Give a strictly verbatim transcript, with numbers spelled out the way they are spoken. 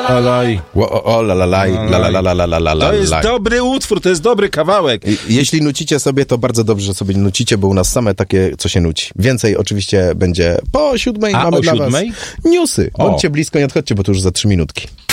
Łalalaj. O, la la laj, la la la la la la la la. To jest dobry utwór, to jest dobry kawałek. Jeśli nucicie sobie, to bardzo dobrze, że sobie nucicie, bo u nas same takie, co się nuci. Więcej oczywiście będzie po siódmej. A mamy o dla siódmej? was newsy. Bądźcie blisko, nie odchodźcie, bo to już za trzy minutki.